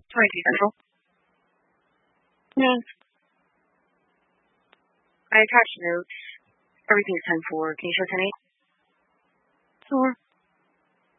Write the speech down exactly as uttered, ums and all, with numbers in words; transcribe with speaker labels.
Speaker 1: twenty-two Central.
Speaker 2: Yes.
Speaker 1: I attached notes. Everything is ten four. Can you show ten eight?
Speaker 2: Sure.